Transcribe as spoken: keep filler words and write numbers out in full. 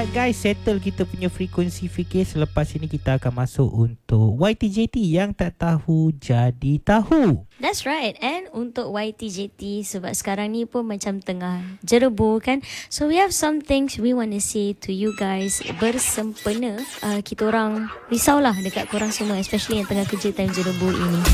Alright guys, settle kita punya frekuensi fikir. Selepas ini kita akan masuk untuk Y T J T yang tak tahu jadi tahu. That's right. And untuk Y T J T, sebab sekarang ni pun macam tengah jerebu kan, so we have some things we want to say to you guys bersempena. uh, Kita orang risaulah dekat korang semua, especially yang tengah kerja time jerebu ini.